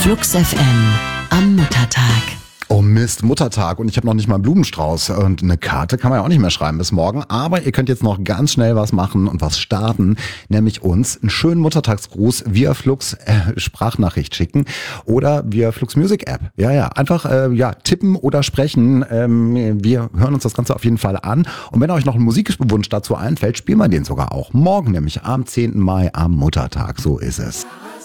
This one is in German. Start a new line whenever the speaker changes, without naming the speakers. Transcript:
Flux FM am Muttertag.
Oh Mist, Muttertag und ich habe noch nicht mal einen Blumenstrauß und eine Karte kann man ja auch nicht mehr schreiben bis morgen, aber ihr könnt jetzt noch ganz schnell was machen und was starten, nämlich uns einen schönen Muttertagsgruß via Flux Sprachnachricht schicken oder via Flux Music App. Ja, einfach tippen oder sprechen. Wir hören uns das Ganze auf jeden Fall an und wenn euch noch ein Musikwunsch dazu einfällt, spielen wir den sogar auch morgen, nämlich am 10. Mai am Muttertag, so ist es.